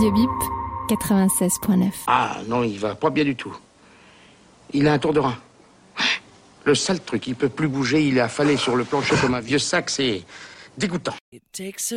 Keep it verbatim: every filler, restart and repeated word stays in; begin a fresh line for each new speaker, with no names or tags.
Radio Bip, quatre-vingt-seize neuf.
Ah non, il va pas bien du tout. Il a un tour de rein. Le sale truc, il peut plus bouger, il est affalé sur le plancher comme un vieux sac, c'est dégoûtant.